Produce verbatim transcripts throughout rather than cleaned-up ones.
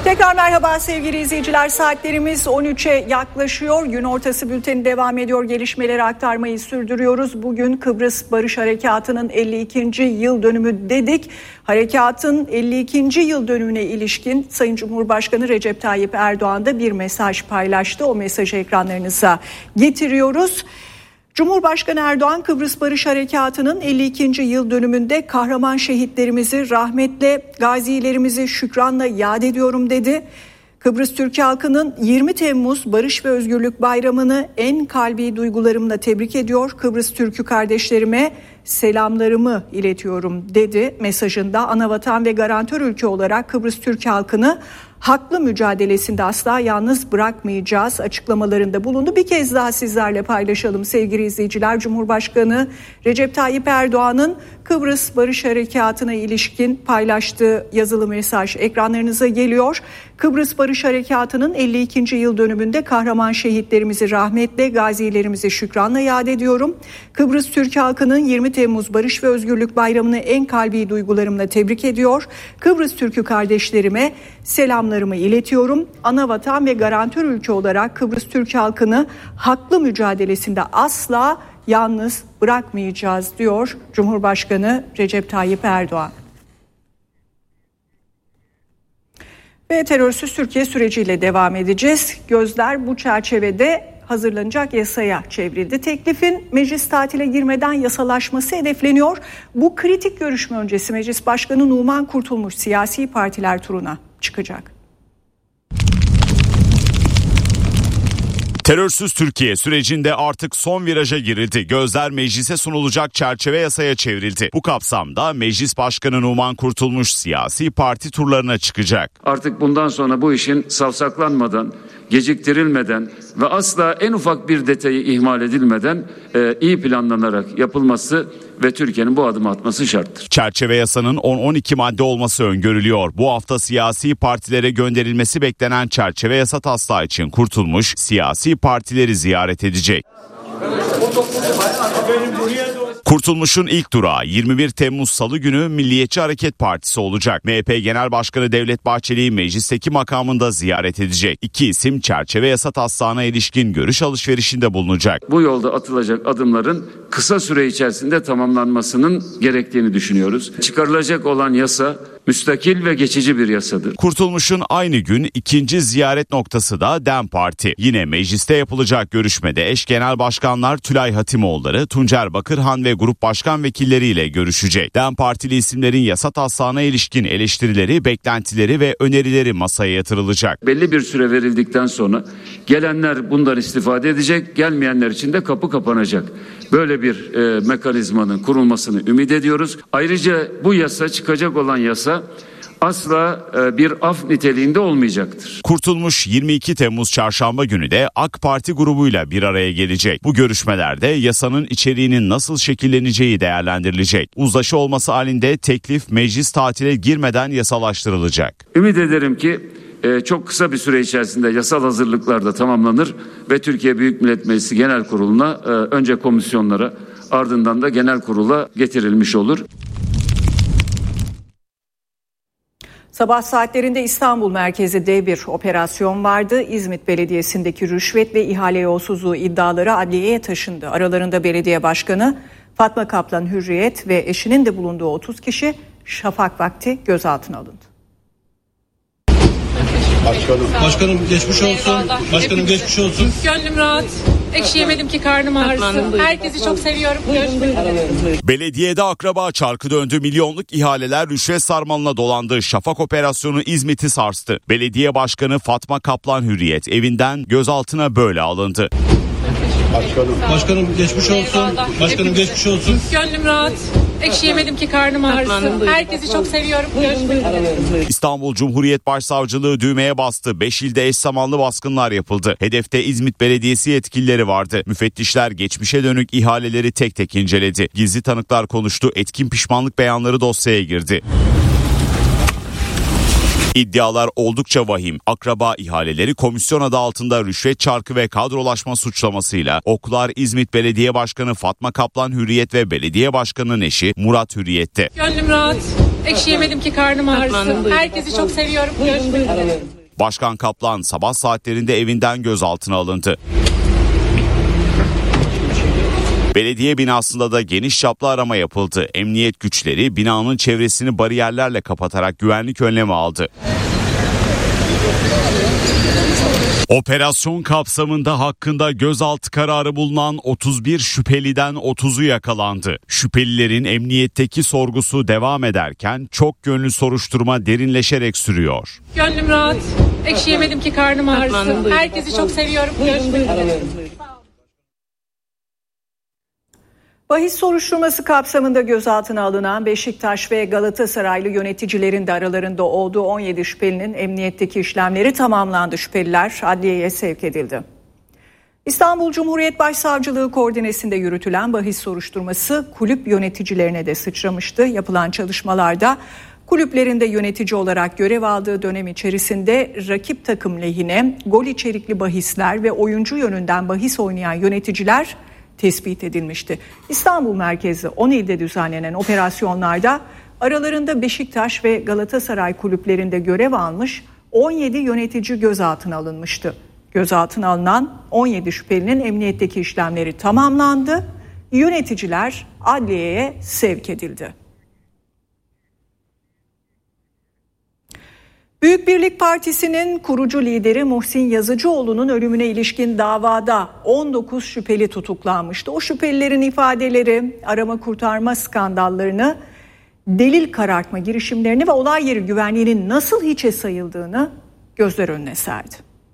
Tekrar merhaba sevgili izleyiciler. Saatlerimiz on üçe yaklaşıyor. Gün ortası bülteni devam ediyor. Gelişmeleri aktarmayı sürdürüyoruz. Bugün Kıbrıs Barış Harekatı'nın elli ikinci yıl dönümü dedik. Harekatın elli ikinci yıl dönümüne ilişkin Sayın Cumhurbaşkanı Recep Tayyip Erdoğan da bir mesaj paylaştı. O mesajı ekranlarınıza getiriyoruz. Cumhurbaşkanı Erdoğan, Kıbrıs Barış Harekatı'nın elli ikinci yıl dönümünde kahraman şehitlerimizi rahmetle, gazilerimizi şükranla yad ediyorum dedi. Kıbrıs Türk halkının yirmi Temmuz Barış ve Özgürlük Bayramı'nı en kalbi duygularımla tebrik ediyor. Kıbrıs Türk'ü kardeşlerime selamlarımı iletiyorum dedi. Mesajında anavatan ve garantör ülke olarak Kıbrıs Türk halkını haklı mücadelesinde asla yalnız bırakmayacağız açıklamalarında bulundu. Bir kez daha sizlerle paylaşalım sevgili izleyiciler. Cumhurbaşkanı Recep Tayyip Erdoğan'ın Kıbrıs Barış Harekatı'na ilişkin paylaştığı yazılı mesaj ekranlarınıza geliyor. Kıbrıs Barış Harekatı'nın elli ikinci yıl dönümünde kahraman şehitlerimizi rahmetle, gazilerimizi şükranla yad ediyorum. Kıbrıs Türk halkının yirmi Temmuz Barış ve Özgürlük Bayramı'nı en kalbi duygularımla tebrik ediyor. Kıbrıs Türk'ü kardeşlerime selamlarımı iletiyorum. Anavatan ve garantör ülke olarak Kıbrıs Türk halkını haklı mücadelesinde asla yalnız bırakmayacağız diyor Cumhurbaşkanı Recep Tayyip Erdoğan. Ve terörsüz Türkiye süreciyle devam edeceğiz. Gözler bu çerçevede hazırlanacak yasaya çevrildi. Teklifin meclis tatile girmeden yasalaşması hedefleniyor. Bu kritik görüşme öncesi Meclis Başkanı Numan Kurtulmuş siyasi partiler turuna çıkacak. Terörsüz Türkiye sürecinde artık son viraja girildi. Gözler meclise sunulacak çerçeve yasaya çevrildi. Bu kapsamda Meclis Başkanı Numan Kurtulmuş siyasi parti turlarına çıkacak. Artık bundan sonra bu işin savsaklanmadan, geciktirilmeden ve asla en ufak bir detayı ihmal edilmeden e, iyi planlanarak yapılması ve Türkiye'nin bu adımı atması şarttır. Çerçeve yasanın on on iki madde olması öngörülüyor. Bu hafta siyasi partilere gönderilmesi beklenen çerçeve yasa taslağı için Kurtulmuş siyasi partileri ziyaret edecek. Kurtulmuş'un ilk durağı yirmi bir Temmuz Salı günü Milliyetçi Hareket Partisi olacak. M H P Genel Başkanı Devlet Bahçeli'yi meclisteki makamında ziyaret edecek. İki isim çerçeve yasa taslağına ilişkin görüş alışverişinde bulunacak. Bu yolda atılacak adımların kısa süre içerisinde tamamlanmasının gerektiğini düşünüyoruz. Çıkarılacak olan yasa müstakil ve geçici bir yasadır. Kurtulmuş'un aynı gün ikinci ziyaret noktası da DEM Parti. Yine mecliste yapılacak görüşmede eş genel başkanlar Tülay Hatimoğulları, Tuncer Bakırhan ve grup başkan vekilleriyle görüşecek. DEM Partili isimlerin yasa taslağına ilişkin eleştirileri, beklentileri ve önerileri masaya yatırılacak. Belli bir süre verildikten sonra gelenler bundan istifade edecek, gelmeyenler için de kapı kapanacak. Böyle bir e, mekanizmanın kurulmasını ümit ediyoruz. Ayrıca bu yasa, çıkacak olan yasa asla e, bir af niteliğinde olmayacaktır. Kurtulmuş yirmi iki Temmuz Çarşamba günü de AK Parti grubuyla bir araya gelecek. Bu görüşmelerde yasanın içeriğinin nasıl şekilleneceği değerlendirilecek. Uzlaşı olması halinde teklif meclis tatile girmeden yasalaştırılacak. Ümit ederim ki e, çok kısa bir süre içerisinde yasal hazırlıklar da tamamlanır ve Türkiye Büyük Millet Meclisi Genel Kurulu'na e, önce komisyonlara ardından da genel kurula getirilmiş olur. Sabah saatlerinde İstanbul merkezi dev bir operasyon vardı. İzmit Belediyesi'ndeki rüşvet ve ihale yolsuzluğu iddiaları adliyeye taşındı. Aralarında belediye başkanı Fatma Kaplan Hürriyet ve eşinin de bulunduğu otuz kişi şafak vakti gözaltına alındı. Başkanım. Başkanım geçmiş olsun. Eyvallah. Başkanım geçmiş olsun. Gönlüm rahat. Ekşi yemedim ki karnım ağrısın. Herkesi çok seviyorum. Görüşmek üzere. Belediyede akraba çarkı döndü. Milyonluk ihaleler rüşvet sarmalına dolandı. Şafak operasyonu İzmit'i sarstı. Belediye başkanı Fatma Kaplan Hürriyet evinden gözaltına böyle alındı. Başkanım. Başkanım geçmiş olsun. Eyvallah. Başkanım geçmiş olsun. Gönlüm rahat. Ekşi yemedim ki karnım ağrısın. Herkesi çok seviyorum. Görüşmek üzere. İstanbul Cumhuriyet Başsavcılığı düğmeye bastı. beş ilde eş zamanlı baskınlar yapıldı. Hedefte İzmit Belediyesi yetkilileri vardı. Müfettişler geçmişe dönük ihaleleri tek tek inceledi. Gizli tanıklar konuştu. Etkin pişmanlık beyanları dosyaya girdi. İddialar oldukça vahim. Akraba ihaleleri komisyon adı altında rüşvet çarkı ve kadrolaşma suçlamasıyla oklar İzmit Belediye Başkanı Fatma Kaplan Hürriyet ve belediye başkanının eşi Murat Hürriyet'te. Gönlüm rahat. Ekşi yemedim ki karnım ağrısın. Herkesi çok seviyorum. Görüşmek üzere. Başkan Kaplan sabah saatlerinde evinden gözaltına alındı. Belediye binasında da geniş çaplı arama yapıldı. Emniyet güçleri binanın çevresini bariyerlerle kapatarak güvenlik önlemi aldı. Operasyon kapsamında hakkında gözaltı kararı bulunan otuz bir şüpheliden otuzu yakalandı. Şüphelilerin emniyetteki sorgusu devam ederken çok yönlü soruşturma derinleşerek sürüyor. Gönlüm rahat. Ekşi yemedim ki karnım ağrısın. Herkesi çok seviyorum. Görüşmek üzere. Bahis soruşturması kapsamında gözaltına alınan Beşiktaş ve Galatasaraylı yöneticilerin de aralarında olduğu on yedi şüphelinin emniyetteki işlemleri tamamlandı. Şüpheliler adliyeye sevk edildi. İstanbul Cumhuriyet Başsavcılığı koordinesinde yürütülen bahis soruşturması kulüp yöneticilerine de sıçramıştı. Yapılan çalışmalarda kulüplerinde yönetici olarak görev aldığı dönem içerisinde rakip takım lehine gol içerikli bahisler ve oyuncu yönünden bahis oynayan yöneticiler tespit edilmişti. İstanbul merkezli on ilde düzenlenen operasyonlarda aralarında Beşiktaş ve Galatasaray kulüplerinde görev almış on yedi yönetici gözaltına alınmıştı. Gözaltına alınan on yedi şüphelinin emniyetteki işlemleri tamamlandı. Yöneticiler adliyeye sevk edildi. Büyük Birlik Partisi'nin kurucu lideri Muhsin Yazıcıoğlu'nun ölümüne ilişkin davada on dokuz şüpheli tutuklanmıştı. O şüphelilerin ifadeleri arama kurtarma skandallarını, delil karartma girişimlerini ve olay yeri güvenliğinin nasıl hiçe sayıldığını gözler önüne serdi.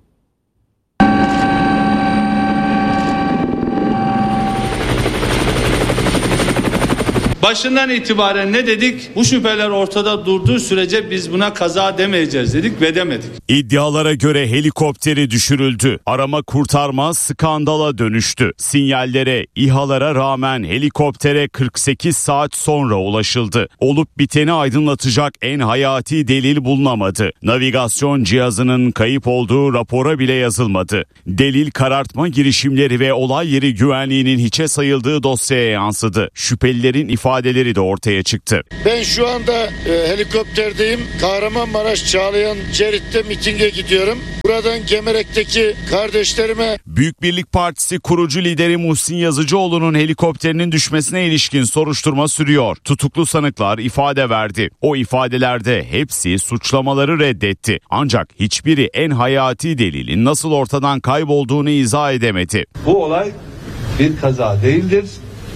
Başından itibaren ne dedik? Bu şüpheler ortada durduğu sürece biz buna kaza demeyeceğiz dedik ve demedik. İddialara göre helikopteri düşürüldü. Arama kurtarma skandala dönüştü. Sinyallere, İHA'lara rağmen helikoptere kırk sekiz saat sonra ulaşıldı. Olup biteni aydınlatacak en hayati delil bulunamadı. Navigasyon cihazının kayıp olduğu rapora bile yazılmadı. Delil karartma girişimleri ve olay yeri güvenliğinin hiçe sayıldığı dosyaya yansıdı. Şüphelilerin ifade ifadeleri de ortaya çıktı. Ben şu anda e, helikopterdeyim. Kahramanmaraş Çağlayan Cerit'te mitinge gidiyorum. Buradan Gemerek'teki kardeşlerime... Büyük Birlik Partisi kurucu lideri Muhsin Yazıcıoğlu'nun helikopterinin düşmesine ilişkin soruşturma sürüyor. Tutuklu sanıklar ifade verdi. O ifadelerde hepsi suçlamaları reddetti. Ancak hiçbiri en hayati delilin nasıl ortadan kaybolduğunu izah edemedi. Bu olay bir kaza değildir.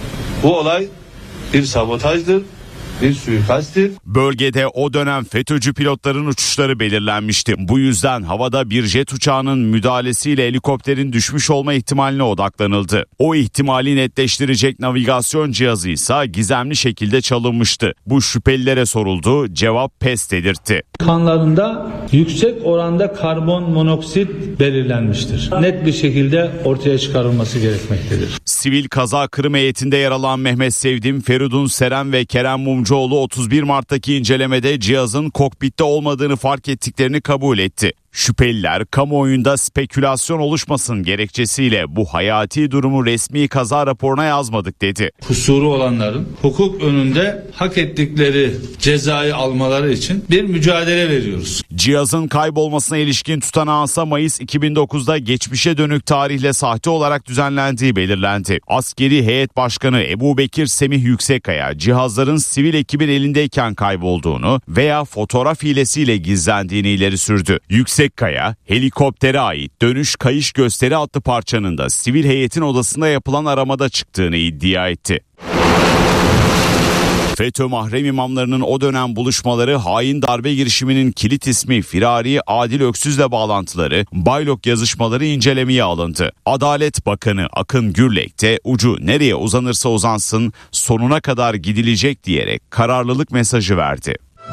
Bu olay bir sabotajdır, bir suikasttir. Bölgede o dönem FETÖ'cü pilotların uçuşları belirlenmişti. Bu yüzden havada bir jet uçağının müdahalesiyle helikopterin düşmüş olma ihtimaline odaklanıldı. O ihtimali netleştirecek navigasyon cihazı ise gizemli şekilde çalınmıştı. Bu şüphelilere soruldu, cevap pes dedirtti. Kanlarında yüksek oranda karbon monoksit belirlenmiştir. Net bir şekilde ortaya çıkarılması gerekmektedir. Sivil kaza kırım heyetinde yer alan Mehmet Sevdim, Feridun Seren ve Kerem Mumcuoğlu otuz bir Mart'taki incelemede cihazın kokpitte olmadığını fark ettiklerini kabul etti. Şüpheliler kamuoyunda spekülasyon oluşmasın gerekçesiyle bu hayati durumu resmi kaza raporuna yazmadık dedi. Kusuru olanların hukuk önünde hak ettikleri cezayı almaları için bir mücadele veriyoruz. Cihazın kaybolmasına ilişkin tutanağınsa Mayıs iki bin dokuzda geçmişe dönük tarihle sahte olarak düzenlendiği belirlendi. Askeri Heyet Başkanı Ebubekir Semih Yüksekkaya cihazların sivil ekibin elindeyken kaybolduğunu veya fotoğraf hilesiyle gizlendiğini ileri sürdü. Yüksekkaya, helikoptere ait dönüş kayış gösteri adlı parçanın da sivil heyetin odasında yapılan aramada çıktığını iddia etti. FETÖ mahrem imamlarının o dönem buluşmaları, hain darbe girişiminin kilit ismi Firari Adil Öksüz'le bağlantıları, Baylok yazışmaları incelemeye alındı. Adalet Bakanı Akın Gürlek de ucu nereye uzanırsa uzansın sonuna kadar gidilecek diyerek kararlılık mesajı verdi.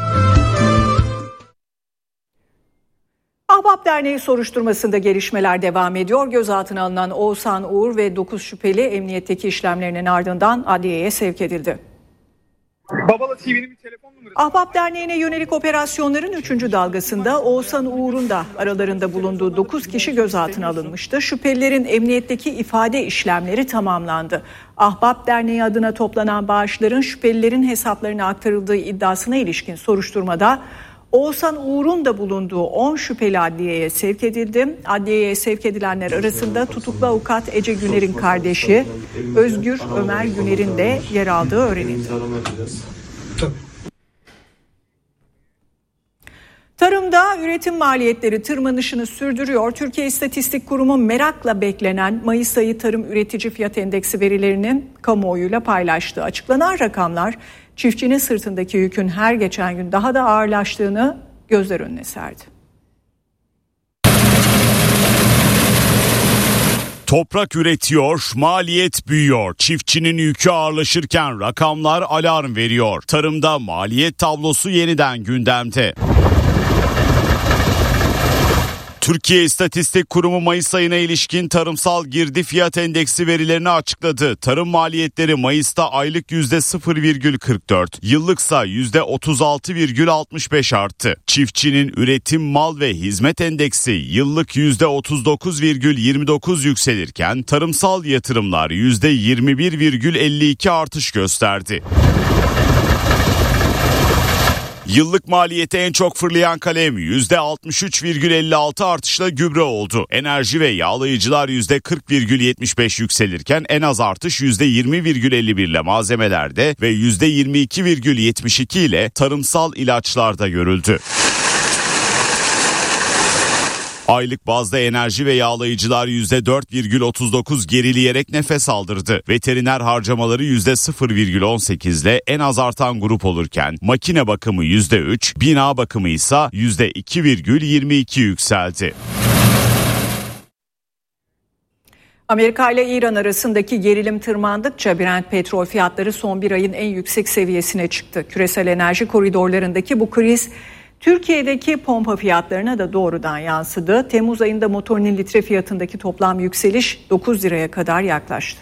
Ahbap Derneği soruşturmasında gelişmeler devam ediyor. Gözaltına alınan Oğuzhan Uğur ve dokuz şüpheli emniyetteki işlemlerinin ardından adliyeye sevk edildi. Babala T V'nin bir telefon numarası. Ahbap Derneği'ne yönelik operasyonların üçüncü dalgasında Oğuzhan Uğur'un da aralarında bulunduğu dokuz kişi gözaltına alınmıştı. Şüphelilerin emniyetteki ifade işlemleri tamamlandı. Ahbap Derneği adına toplanan bağışların şüphelilerin hesaplarına aktarıldığı iddiasına ilişkin soruşturmada Oğuzhan Uğur'un da bulunduğu on şüpheli adliyeye sevk edildi. Adliyeye sevk edilenler arasında tutuklu avukat Ece Güner'in kardeşi Özgür Ömer Güner'in de yer aldığı öğrenildi. Tarımda üretim maliyetleri tırmanışını sürdürüyor. Türkiye İstatistik Kurumu merakla beklenen Mayıs ayı tarım üretici fiyat endeksi verilerini kamuoyuyla paylaştı. Açıklanan rakamlar çiftçinin sırtındaki yükün her geçen gün daha da ağırlaştığını gözler önüne serdi. Toprak üretiyor, maliyet büyüyor. Çiftçinin yükü ağırlaşırken rakamlar alarm veriyor. Tarımda maliyet tablosu yeniden gündemde. Türkiye İstatistik Kurumu Mayıs ayına ilişkin tarımsal girdi fiyat endeksi verilerini açıkladı. Tarım maliyetleri Mayıs'ta aylık yüzde sıfır virgül kırk dört, yıllıksa yüzde otuz altı virgül altmış beş arttı. Çiftçinin üretim mal ve hizmet endeksi yıllık yüzde otuz dokuz virgül yirmi dokuz yükselirken tarımsal yatırımlar yüzde yirmi bir virgül elli iki artış gösterdi. Yıllık maliyeti en çok fırlayan kalem yüzde altmış üç virgül elli altı artışla gübre oldu. Enerji ve yağlayıcılar yüzde kırk virgül yetmiş beş yükselirken en az artış yüzde yirmi virgül elli bir ile malzemelerde ve yüzde yirmi iki virgül yetmiş iki ile tarımsal ilaçlarda görüldü. Aylık bazda enerji ve yağlayıcılar yüzde dört virgül otuz dokuz gerileyerek nefes aldırdı. Veteriner harcamaları yüzde sıfır virgül on sekiz ile en az artan grup olurken makine bakımı yüzde üç, bina bakımı ise yüzde iki virgül yirmi iki yükseldi. Amerika ile İran arasındaki gerilim tırmandıkça Brent petrol fiyatları son bir ayın en yüksek seviyesine çıktı. Küresel enerji koridorlarındaki bu kriz Türkiye'deki pompa fiyatlarına da doğrudan yansıdı. Temmuz ayında motorinin litre fiyatındaki toplam yükseliş dokuz liraya kadar yaklaştı.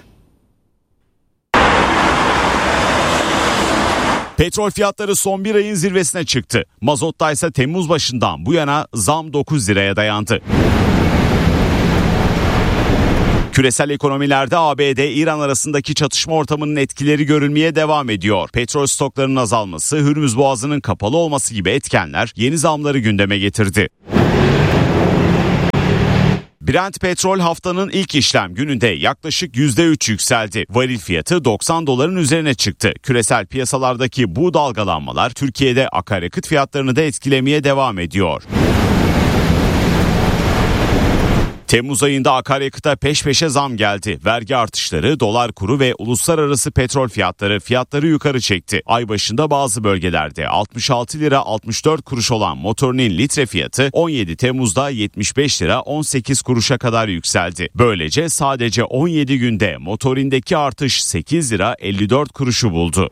Petrol fiyatları son bir ayın zirvesine çıktı. Mazotta ise Temmuz başından bu yana zam dokuz liraya dayandı. Küresel ekonomilerde A B D-İran arasındaki çatışma ortamının etkileri görülmeye devam ediyor. Petrol stoklarının azalması, Hürmüz Boğazı'nın kapalı olması gibi etkenler yeni zamları gündeme getirdi. Brent petrol haftanın ilk işlem gününde yaklaşık yüzde üç yükseldi. Varil fiyatı doksan doların üzerine çıktı. Küresel piyasalardaki bu dalgalanmalar Türkiye'de akaryakıt fiyatlarını da etkilemeye devam ediyor. Temmuz ayında akaryakıta peş peşe zam geldi. Vergi artışları, dolar kuru ve uluslararası petrol fiyatları fiyatları yukarı çekti. Ay başında bazı bölgelerde altmış altı lira altmış dört kuruş olan motorinin litre fiyatı on yedi Temmuz'da yetmiş beş lira on sekiz kuruşa kadar yükseldi. Böylece sadece on yedi günde motorindeki artış sekiz lira elli dört kuruşu buldu.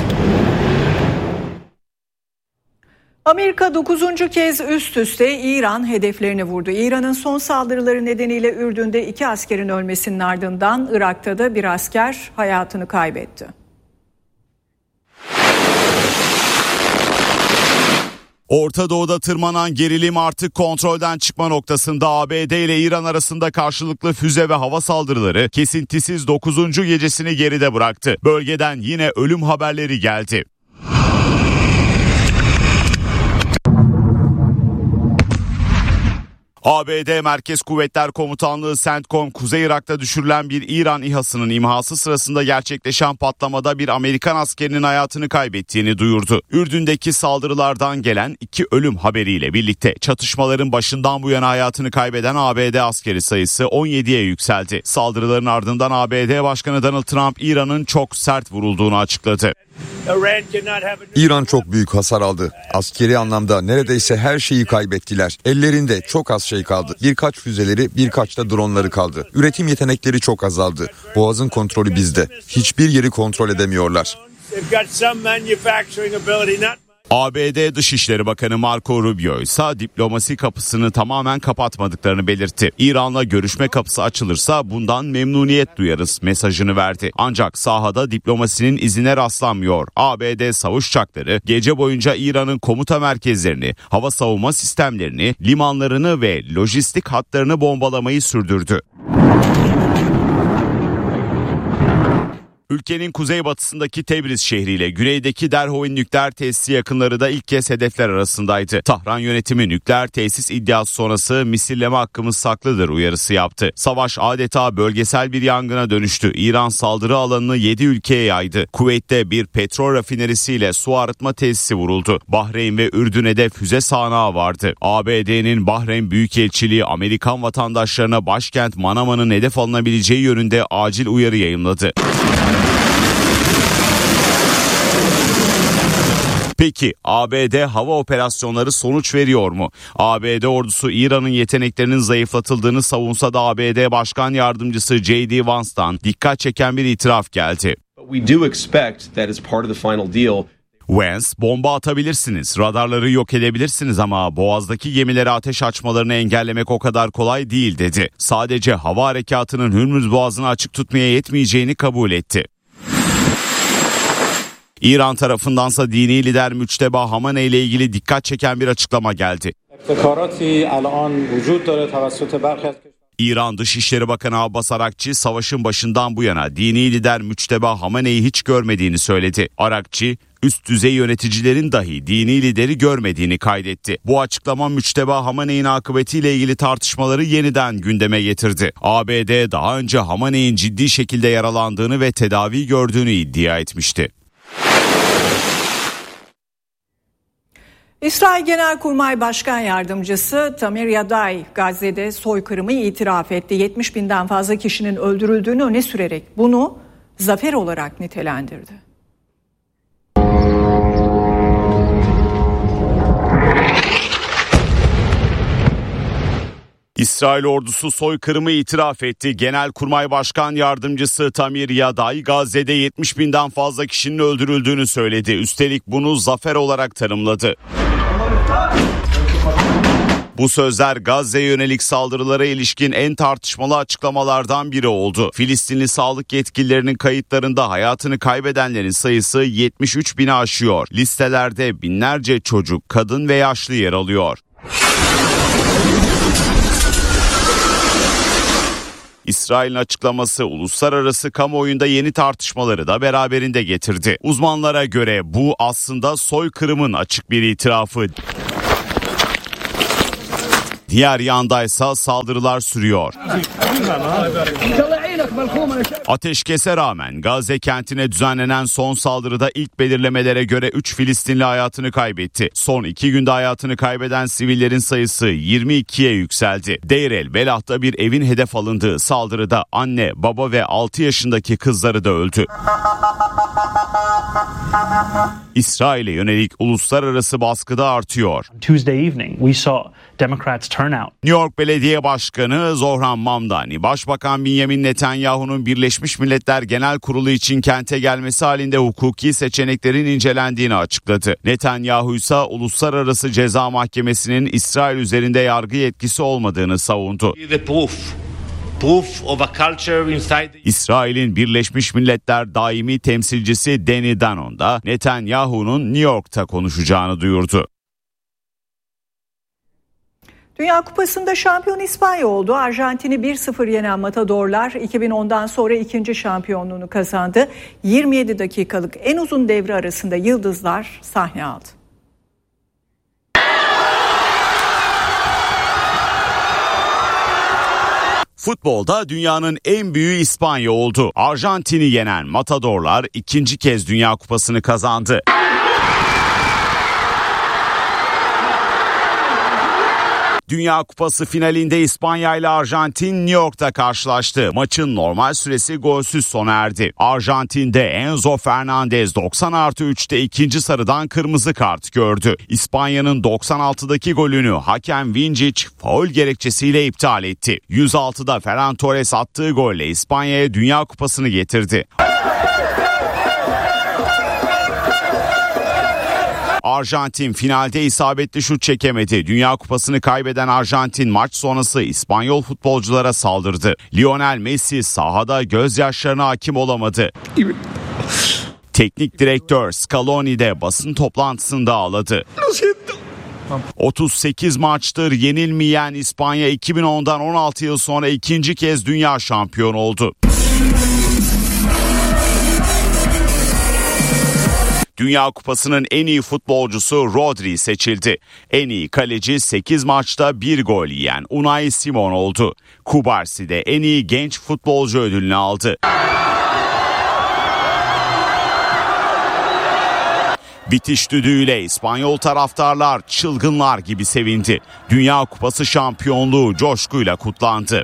Amerika dokuzuncu kez üst üste İran hedeflerini vurdu. İran'ın son saldırıları nedeniyle Ürdün'de iki askerin ölmesinin ardından Irak'ta da bir asker hayatını kaybetti. Orta Doğu'da tırmanan gerilim artık kontrolden çıkma noktasında. A B D ile İran arasında karşılıklı füze ve hava saldırıları kesintisiz dokuzuncu gecesini geride bıraktı. Bölgeden yine ölüm haberleri geldi. A B D Merkez Kuvvetler Komutanlığı CENTCOM, Kuzey Irak'ta düşürülen bir İran İHA'sının imhası sırasında gerçekleşen patlamada bir Amerikan askerinin hayatını kaybettiğini duyurdu. Ürdün'deki saldırılardan gelen iki ölüm haberiyle birlikte çatışmaların başından bu yana hayatını kaybeden A B D askeri sayısı on yediye yükseldi. Saldırıların ardından A B D Başkanı Donald Trump, İran'ın çok sert vurulduğunu açıkladı. İran çok büyük hasar aldı. Askeri anlamda neredeyse her şeyi kaybettiler. Ellerinde çok az şey kaldı. Birkaç füzeleri, birkaç da dronları kaldı. Üretim yetenekleri çok azaldı. Boğazın kontrolü bizde. Hiçbir yeri kontrol edemiyorlar. A B D Dışişleri Bakanı Marco Rubio ise diplomasi kapısını tamamen kapatmadıklarını belirtti. İran'la görüşme kapısı açılırsa bundan memnuniyet duyarız mesajını verdi. Ancak sahada diplomasinin izine rastlanmıyor. A B D savaş uçakları gece boyunca İran'ın komuta merkezlerini, hava savunma sistemlerini, limanlarını ve lojistik hatlarını bombalamayı sürdürdü. Ülkenin kuzeybatısındaki Tebriz şehriyle güneydeki Derhoin nükleer tesisi yakınları da ilk kez hedefler arasındaydı. Tahran yönetimi nükleer tesis iddiası sonrası misilleme hakkımız saklıdır uyarısı yaptı. Savaş adeta bölgesel bir yangına dönüştü. İran saldırı alanını yedi ülkeye yaydı. Kuveyt'te bir petrol rafinerisiyle su arıtma tesisi vuruldu. Bahreyn ve Ürdün'e de füze sahnağı vardı. A B D'nin Bahreyn Büyükelçiliği Amerikan vatandaşlarına başkent Manama'nın hedef alınabileceği yönünde acil uyarı yayımladı. Peki A B D hava operasyonları sonuç veriyor mu? A B D ordusu İran'ın yeteneklerinin zayıflatıldığını savunsa da A B D Başkan Yardımcısı J D Vance'dan dikkat çeken bir itiraf geldi. Vance, bomba atabilirsiniz, radarları yok edebilirsiniz ama Boğaz'daki gemilere ateş açmalarını engellemek o kadar kolay değil dedi. Sadece hava harekatının Hürmüz Boğazı'nı açık tutmaya yetmeyeceğini kabul etti. İran tarafındansa dini lider Müçteba Hamaney ile ilgili dikkat çeken bir açıklama geldi. İran Dışişleri Bakanı Abbas Arakçi savaşın başından bu yana dini lider Müçteba Hamaney'i hiç görmediğini söyledi. Arakçi, üst düzey yöneticilerin dahi dini lideri görmediğini kaydetti. Bu açıklama Müçteba Hamaney'in akıbetiyle ilgili tartışmaları yeniden gündeme getirdi. A B D daha önce Hamaney'in ciddi şekilde yaralandığını ve tedavi gördüğünü iddia etmişti. İsrail Genelkurmay Başkan Yardımcısı Tamir Yaday Gazze'de soykırımı itiraf etti. yetmiş binden fazla kişinin öldürüldüğünü öne sürerek bunu zafer olarak nitelendirdi. İsrail ordusu soykırımı itiraf etti. Genelkurmay Başkan Yardımcısı Tamir Yaday Gazze'de yetmiş binden fazla kişinin öldürüldüğünü söyledi. Üstelik bunu zafer olarak tanımladı. Bu sözler Gazze'ye yönelik saldırılara ilişkin en tartışmalı açıklamalardan biri oldu. Filistinli sağlık yetkililerinin kayıtlarında hayatını kaybedenlerin sayısı yetmiş üç bini aşıyor. Listelerde binlerce çocuk, kadın ve yaşlı yer alıyor. İsrail'in açıklaması uluslararası kamuoyunda yeni tartışmaları da beraberinde getirdi. Uzmanlara göre bu aslında soykırımın açık bir itirafı. Diğer yandaysa saldırılar sürüyor. Ateşkese rağmen Gazze kentine düzenlenen son saldırıda ilk belirlemelere göre üç Filistinli hayatını kaybetti. Son iki günde hayatını kaybeden sivillerin sayısı yirmi ikiye yükseldi. Deir el Belah'ta bir evin hedef alındığı saldırıda anne, baba ve altı yaşındaki kızları da öldü. İsrail'e yönelik uluslararası baskı da artıyor. Tuesday evening we saw Democrats turn out. New York Belediye Başkanı Zohran Mamdani, Başbakan Benjamin Netanyahu'nun Birleşmiş Milletler Genel Kurulu için kente gelmesi halinde hukuki seçeneklerin incelendiğini açıkladı. Netanyahu ise Uluslararası Ceza Mahkemesi'nin İsrail üzerinde yargı yetkisi olmadığını savundu. İsrail'in Birleşmiş Milletler Daimi Temsilcisi Danny Danon da Netanyahu'nun New York'ta konuşacağını duyurdu. Dünya Kupası'nda şampiyon İspanya oldu. Arjantin'i bir sıfır yenen Matadorlar iki bin ondan sonra ikinci şampiyonluğunu kazandı. yirmi yedi dakikalık en uzun devre arasında Yıldızlar sahne aldı. Futbolda dünyanın en büyüğü İspanya oldu. Arjantin'i yenen Matadorlar ikinci kez Dünya Kupası'nı kazandı. Dünya Kupası finalinde İspanya ile Arjantin New York'ta karşılaştı. Maçın normal süresi golsüz sona erdi. Arjantin'de Enzo Fernandez doksan artı üçte ikinci sarıdan kırmızı kart gördü. İspanya'nın doksan altıdaki golünü hakem Vincic faul gerekçesiyle iptal etti. yüz altıda Ferran Torres attığı golle İspanya'ya Dünya Kupası'nı getirdi. Arjantin finalde isabetli şut çekemedi. Dünya Kupası'nı kaybeden Arjantin maç sonrası İspanyol futbolculara saldırdı. Lionel Messi sahada gözyaşlarına hakim olamadı. Teknik direktör Scaloni de basın toplantısında ağladı. otuz sekiz maçtır yenilmeyen İspanya iki bin ondan on altı yıl sonra ikinci kez dünya şampiyonu oldu. Dünya Kupası'nın en iyi futbolcusu Rodri seçildi. En iyi kaleci sekiz maçta bir gol yiyen Unai Simon oldu. Kubarsi de en iyi genç futbolcu ödülünü aldı. Bitiş düdüğüyle İspanyol taraftarlar çılgınlar gibi sevindi. Dünya Kupası şampiyonluğu coşkuyla kutlandı.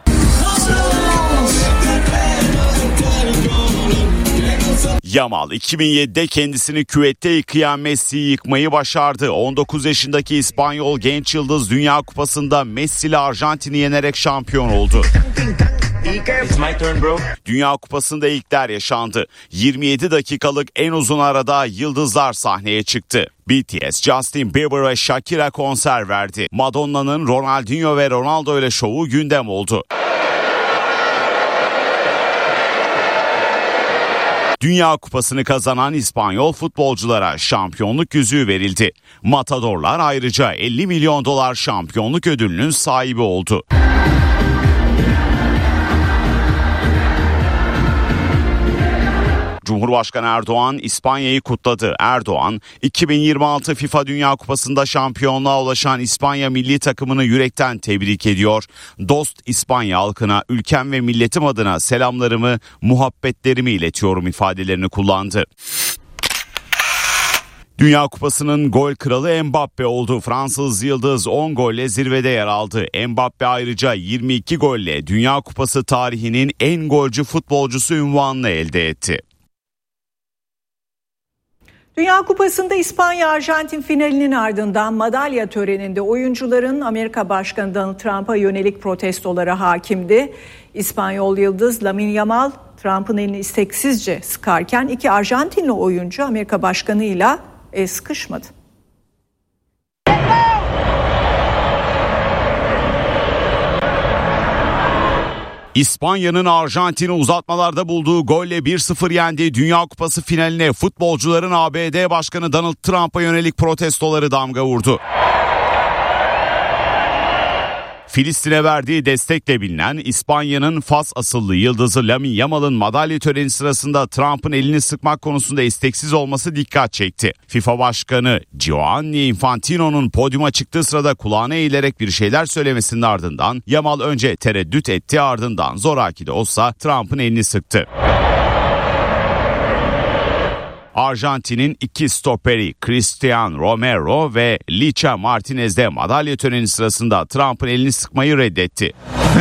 Yamal iki bin yedide kendisini küvette yıkayan Messi'yi yıkmayı başardı. on dokuz yaşındaki İspanyol genç yıldız Dünya Kupası'nda Messi ile Arjantin'i yenerek şampiyon oldu. Dünya Kupası'nda ilkler yaşandı. yirmi yedi dakikalık en uzun arada yıldızlar sahneye çıktı. B T S, Justin Bieber ve Shakira konser verdi. Madonna'nın Ronaldinho ve Ronaldo ile şovu gündem oldu. Dünya Kupası'nı kazanan İspanyol futbolculara şampiyonluk yüzüğü verildi. Matadorlar ayrıca elli milyon dolar şampiyonluk ödülünün sahibi oldu. Cumhurbaşkanı Erdoğan İspanya'yı kutladı. Erdoğan, iki bin yirmi altı FIFA Dünya Kupası'nda şampiyonluğa ulaşan İspanya milli takımını yürekten tebrik ediyor. Dost İspanya halkına ülkem ve milletim adına selamlarımı, muhabbetlerimi iletiyorum ifadelerini kullandı. Dünya Kupası'nın gol kralı Mbappe oldu. Fransız yıldız on golle zirvede yer aldı. Mbappe ayrıca yirmi iki golle Dünya Kupası tarihinin en golcü futbolcusu unvanını elde etti. Dünya Kupası'nda İspanya-Arjantin finalinin ardından madalya töreninde oyuncuların Amerika Başkanı Donald Trump'a yönelik protestoları hakimdi. İspanyol yıldız Lamine Yamal, Trump'ın elini isteksizce sıkarken iki Arjantinli oyuncu Amerika Başkanı'yla el sıkışmadı. İspanya'nın Arjantin'i uzatmalarda bulduğu golle bir sıfır yendi. Dünya Kupası finaline futbolcuların A B D Başkanı Donald Trump'a yönelik protestoları damga vurdu. Filistin'e verdiği destekle bilinen İspanya'nın Fas asıllı yıldızı Lamine Yamal'ın madalya töreni sırasında Trump'ın elini sıkmak konusunda isteksiz olması dikkat çekti. FIFA Başkanı Gianni Infantino'nun podyuma çıktığı sırada kulağına eğilerek bir şeyler söylemesinin ardından Yamal önce tereddüt etti, ardından zoraki de olsa Trump'ın elini sıktı. Arjantin'in iki stoperi Cristian Romero ve Licha Martinez de madalya töreni sırasında Trump'ın elini sıkmayı reddetti.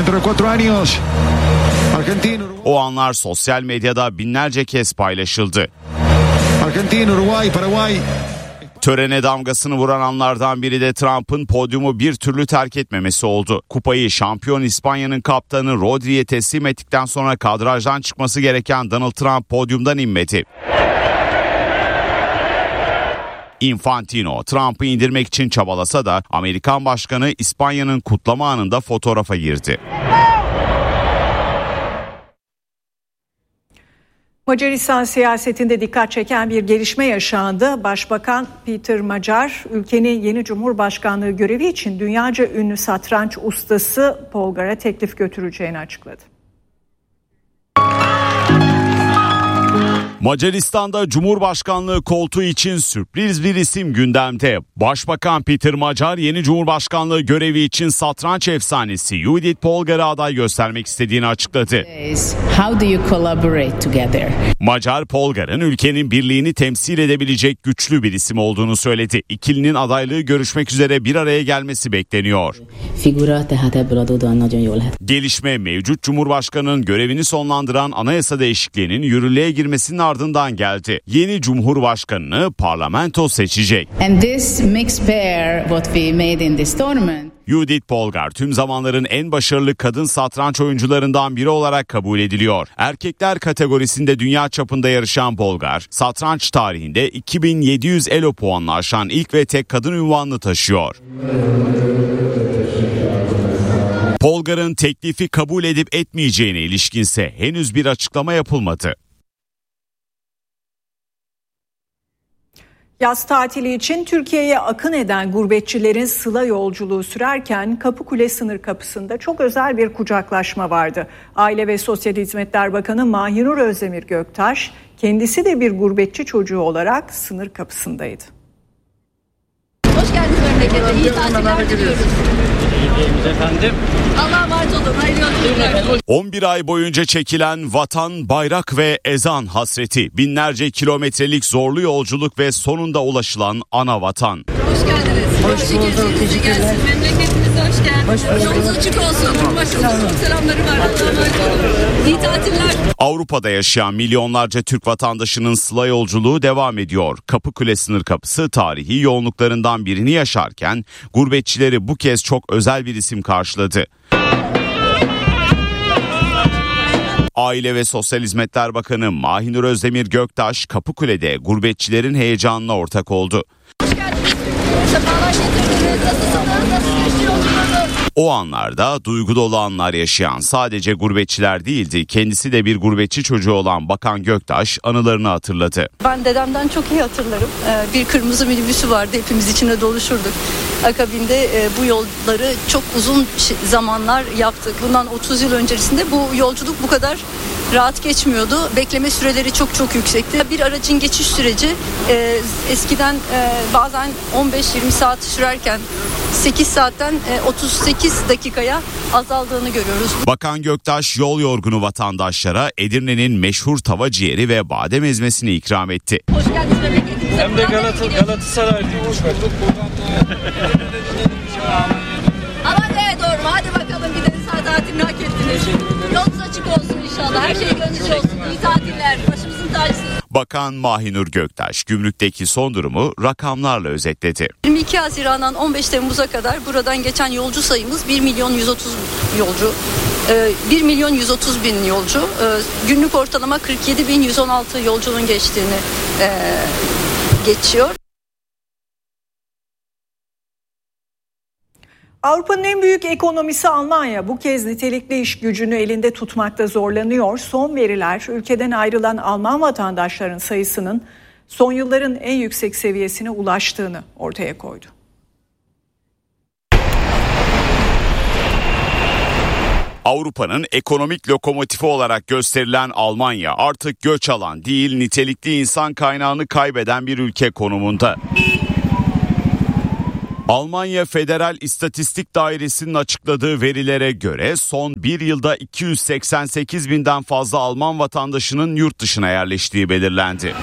O anlar sosyal medyada binlerce kez paylaşıldı. Törene damgasını vuran anlardan biri de Trump'ın podyumu bir türlü terk etmemesi oldu. Kupayı şampiyon İspanya'nın kaptanı Rodri'ye teslim ettikten sonra kadrajdan çıkması gereken Donald Trump podyumdan inmedi. Infantino, Trump'ı indirmek için çabalasa da Amerikan Başkanı İspanya'nın kutlama anında fotoğrafa girdi. Macaristan siyasetinde dikkat çeken bir gelişme yaşandı. Başbakan Peter Magyar, ülkenin yeni Cumhurbaşkanlığı görevi için dünyaca ünlü satranç ustası Polgar'a teklif götüreceğini açıkladı. Macaristan'da Cumhurbaşkanlığı koltuğu için sürpriz bir isim gündemde. Başbakan Peter Magyar yeni Cumhurbaşkanlığı görevi için satranç efsanesi Judith Polgar'ı aday göstermek istediğini açıkladı. How do you collaborate together? Magyar, Polgar'ın ülkenin birliğini temsil edebilecek güçlü bir isim olduğunu söyledi. İkilinin adaylığı görüşmek üzere bir araya gelmesi bekleniyor. Gelişme mevcut Cumhurbaşkanı'nın görevini sonlandıran anayasa değişikliğinin yürürlüğe girmesinin ardından geldi. Yeni Cumhurbaşkanını parlamento seçecek. And this mixed pair what we made in this tournament. Judith Polgar tüm zamanların en başarılı kadın satranç oyuncularından biri olarak kabul ediliyor. Erkekler kategorisinde dünya çapında yarışan Polgar, satranç tarihinde iki bin yedi yüz elo puanla aşan ilk ve tek kadın unvanını taşıyor. Polgar'ın teklifi kabul edip etmeyeceğine ilişkinse henüz bir açıklama yapılmadı. Yaz tatili için Türkiye'ye akın eden gurbetçilerin sıla yolculuğu sürerken Kapıkule sınır kapısında çok özel bir kucaklaşma vardı. Aile ve Sosyal Hizmetler Bakanı Mahinur Özdemir Göktaş, kendisi de bir gurbetçi çocuğu olarak sınır kapısındaydı. Hoş geldiniz memlekete. İyi tatiller diliyoruz. Efendim. Allah'a emanet olun. Hayırlı yolculuklar. on bir ay boyunca çekilen vatan, bayrak ve ezan hasreti, binlerce kilometrelik zorlu yolculuk ve sonunda ulaşılan ana vatan. Hoş geldiniz. Hoş bulduk. Teşekkür ederim. Memleketimize hoş geldiniz. Hoş Yolunuz açık olsun. Başınızın çok selamları var. Allah'a emanet olun. İyi tatiller. Avrupa'da yaşayan milyonlarca Türk vatandaşının sıla yolculuğu devam ediyor. Kapıkule sınır kapısı tarihi yoğunluklarından birini yaşarken gurbetçileri bu kez çok özel bir isim karşıladı. Aile ve Sosyal Hizmetler Bakanı Mahinur Özdemir Göktaş, Kapıkule'de gurbetçilerin heyecanına ortak oldu. Hoş geldiniz. Sefalar getirdiniz. Nasılsınız? Nasıl geçti yolculuğunuz? O anlarda duygu dolu anlar yaşayan sadece gurbetçiler değildi, kendisi de bir gurbetçi çocuğu olan Bakan Göktaş anılarını hatırladı. Ben dedemden çok iyi hatırlarım. Bir kırmızı minibüsü vardı, hepimiz içine doluşurduk. Akabinde bu yolları çok uzun zamanlar yaptık. Bundan otuz yıl öncesinde bu yolculuk bu kadar rahat geçmiyordu. Bekleme süreleri çok çok yüksekti. Bir aracın geçiş süreci eskiden bazen on beş yirmi saat sürerken sekiz saatten otuz sekiz dakikaya azaldığını görüyoruz. Bakan Göktaş yol yorgunu vatandaşlara Edirne'nin meşhur tava ciğeri ve badem ezmesini ikram etti. Hoş geldiniz memleketimize. Hem de Galata, Galatasaraylıymış. Aman neye doğru mu? Hadi bakalım gideriz. Hadi tatilini hak ettiniz. Yolunuz açık olsun inşallah. Her şey gönlünüzce olsun. İyi tatiller. Başımızın tacısınız. Bakan Mahinur Göktaş gümrükteki son durumu rakamlarla özetledi. yirmi iki Haziran'dan on beş Temmuz'a kadar buradan geçen yolcu sayımız bir milyon yüz otuz yolcu. bir milyon yüz otuz bin yolcu. Günlük ortalama kırk yedi bin yüz on altı yolcunun geçtiğini geçiyor. Avrupa'nın en büyük ekonomisi Almanya bu kez nitelikli iş gücünü elinde tutmakta zorlanıyor. Son veriler ülkeden ayrılan Alman vatandaşların sayısının son yılların en yüksek seviyesine ulaştığını ortaya koydu. Avrupa'nın ekonomik lokomotifi olarak gösterilen Almanya artık göç alan değil, nitelikli insan kaynağını kaybeden bir ülke konumunda. Almanya Federal İstatistik Dairesi'nin açıkladığı verilere göre son bir yılda iki yüz seksen sekiz binden fazla Alman vatandaşının yurt dışına yerleştiği belirlendi.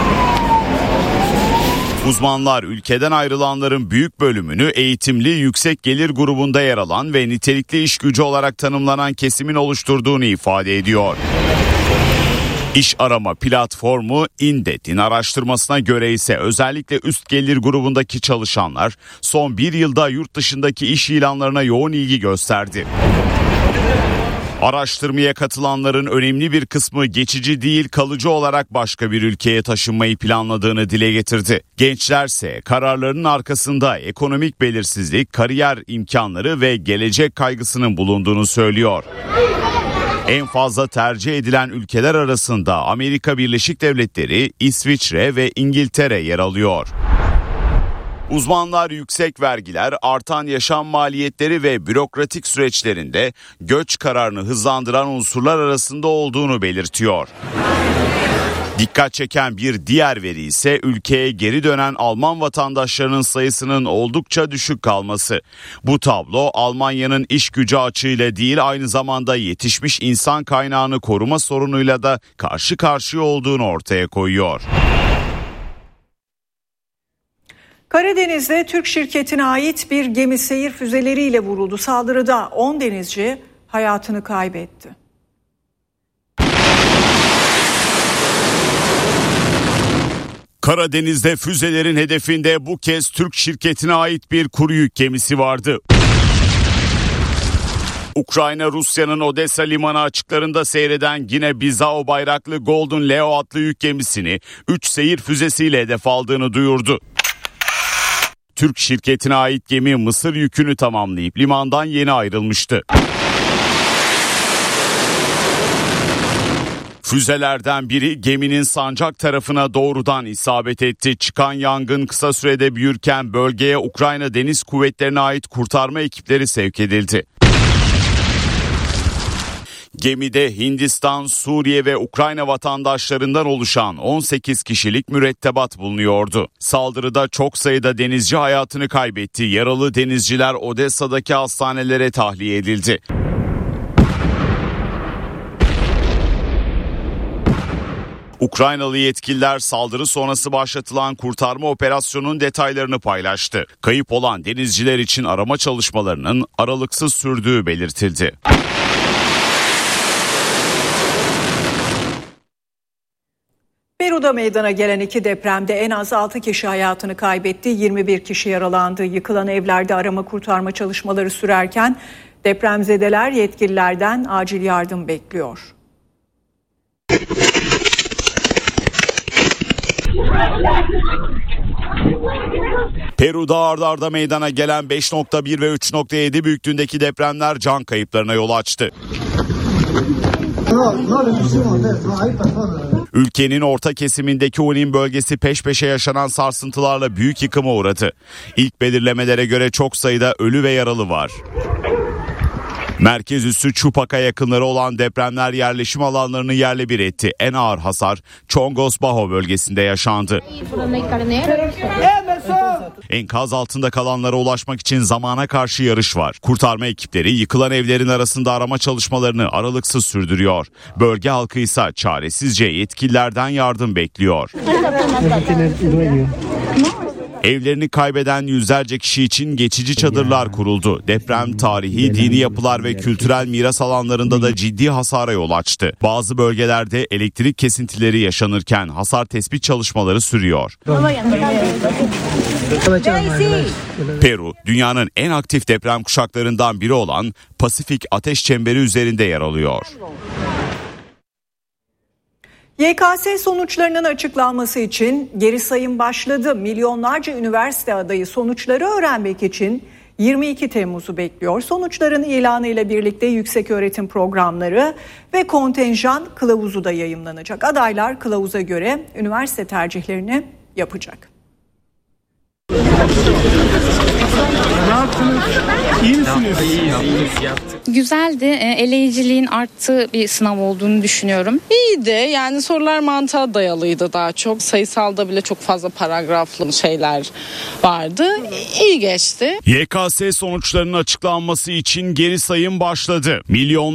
Uzmanlar ülkeden ayrılanların büyük bölümünü eğitimli, yüksek gelir grubunda yer alan ve nitelikli iş gücü olarak tanımlanan kesimin oluşturduğunu ifade ediyor. İş arama platformu Indet'in araştırmasına göre ise özellikle üst gelir grubundaki çalışanlar son bir yılda yurt dışındaki iş ilanlarına yoğun ilgi gösterdi. Araştırmaya katılanların önemli bir kısmı geçici değil, kalıcı olarak başka bir ülkeye taşınmayı planladığını dile getirdi. Gençlerse kararlarının arkasında ekonomik belirsizlik, kariyer imkanları ve gelecek kaygısının bulunduğunu söylüyor. En fazla tercih edilen ülkeler arasında Amerika Birleşik Devletleri, İsviçre ve İngiltere yer alıyor. Uzmanlar yüksek vergiler, artan yaşam maliyetleri ve bürokratik süreçlerinde göç kararını hızlandıran unsurlar arasında olduğunu belirtiyor. Dikkat çeken bir diğer veri ise ülkeye geri dönen Alman vatandaşlarının sayısının oldukça düşük kalması. Bu tablo Almanya'nın iş gücü açığıyla değil, aynı zamanda yetişmiş insan kaynağını koruma sorunuyla da karşı karşıya olduğunu ortaya koyuyor. Karadeniz'de Türk şirketine ait bir gemi seyir füzeleriyle vuruldu. Saldırıda on denizci hayatını kaybetti. Karadeniz'de füzelerin hedefinde bu kez Türk şirketine ait bir kuru yük gemisi vardı. Ukrayna, Rusya'nın Odessa limanı açıklarında seyreden Gine-Bizao bayraklı Golden Leo adlı yük gemisini üç seyir füzesiyle hedef aldığını duyurdu. Türk şirketine ait gemi Mısır yükünü tamamlayıp limandan yeni ayrılmıştı. Füzelerden biri geminin sancak tarafına doğrudan isabet etti. Çıkan yangın kısa sürede büyürken bölgeye Ukrayna Deniz Kuvvetleri'ne ait kurtarma ekipleri sevk edildi. Gemide Hindistan, Suriye ve Ukrayna vatandaşlarından oluşan on sekiz kişilik mürettebat bulunuyordu. Saldırıda çok sayıda denizci hayatını kaybetti. Yaralı denizciler Odessa'daki hastanelere tahliye edildi. Ukraynalı yetkililer saldırı sonrası başlatılan kurtarma operasyonunun detaylarını paylaştı. Kayıp olan denizciler için arama çalışmalarının aralıksız sürdüğü belirtildi. Peru'da meydana gelen iki depremde en az altı kişi hayatını kaybetti, yirmi bir kişi yaralandı. Yıkılan evlerde arama kurtarma çalışmaları sürerken depremzedeler yetkililerden acil yardım bekliyor. Peru'da ard arda meydana gelen beş nokta bir ve üç nokta yedi büyüklüğündeki depremler can kayıplarına yol açtı. Ülkenin orta kesimindeki Junín bölgesi peş peşe yaşanan sarsıntılarla büyük yıkıma uğradı. İlk belirlemelere göre çok sayıda ölü ve yaralı var. Merkez üssü Chupaca yakınları olan depremler yerleşim alanlarını yerle bir etti. En ağır hasar Chongos Bajo bölgesinde yaşandı. Enkaz altında kalanlara ulaşmak için zamana karşı yarış var. Kurtarma ekipleri yıkılan evlerin arasında arama çalışmalarını aralıksız sürdürüyor. Bölge halkı ise çaresizce yetkililerden yardım bekliyor. Evlerini kaybeden yüzlerce kişi için geçici çadırlar kuruldu. Deprem tarihi, dini yapılar ve kültürel miras alanlarında da ciddi hasara yol açtı. Bazı bölgelerde elektrik kesintileri yaşanırken hasar tespit çalışmaları sürüyor. Peru, dünyanın en aktif deprem kuşaklarından biri olan Pasifik Ateş Çemberi üzerinde yer alıyor. Y K S sonuçlarının açıklanması için geri sayım başladı. Milyonlarca üniversite adayı sonuçları öğrenmek için yirmi iki Temmuz'u bekliyor. Sonuçların ilanıyla birlikte yükseköğretim programları ve kontenjan kılavuzu da yayımlanacak. Adaylar kılavuza göre üniversite tercihlerini yapacak. Ne yaptınız? İyi misiniz? Güzeldi. Eleyiciliğin arttığı bir sınav olduğunu düşünüyorum. İyiydi. Yani sorular mantığa dayalıydı daha çok. Sayısalda bile çok fazla paragraflı şeyler vardı. İyi geçti. Y K S sonuçlarının açıklanması için geri sayım başladı. Milyon